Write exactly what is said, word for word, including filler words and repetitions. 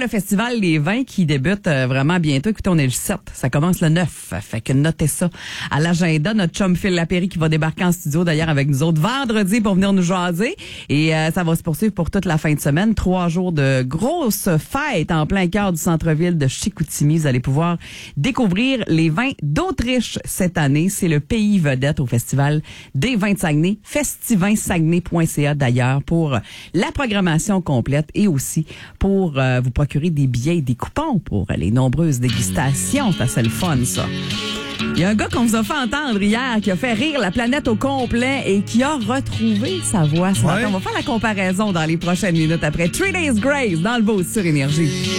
le festival Les Vins qui débute euh, vraiment bientôt. Écoutez, on est le sept, ça commence le neuf. Fait que notez ça à l'agenda. Notre chum Phil Lapéry qui va débarquer en studio d'ailleurs avec nous autres vendredi pour venir nous jaser. Et euh, ça va se poursuivre pour toute la fin de semaine. Trois jours de grosses fêtes en plein cœur du centre-ville de Chicoutimi. Vous allez pouvoir découvrir les vins d'Autriche cette année. C'est le pays vedette au festival des vins de Saguenay. festivin saguenay point c a d'ailleurs pour la programmation complète et aussi pour euh, vous procurer des billets et des coupons pour les nombreuses dégustations. C'est assez le fun, ça. Il y a un gars qu'on vous a fait entendre hier qui a fait rire la planète au complet et qui a retrouvé sa voix ce matin. Ouais. On va faire la comparaison dans les prochaines minutes après Three Days Grace dans le beau sur Énergie.